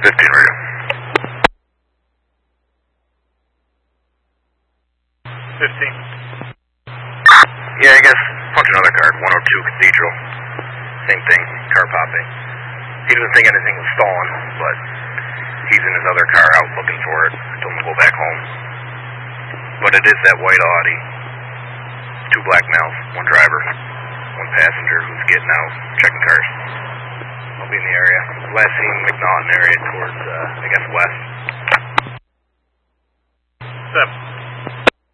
15 radio. 15. Yeah, I guess punch another card. 102 Cathedral. Same thing. Car popping. He doesn't think anything was stolen, but he's in his other car out looking for it. Told him to go back home. But it is that white Audi. 2 black males, 1 driver, 1 passenger who's getting out, checking cars. I'll be in the area. Last seen McNaughton area towards, I guess, west. 7.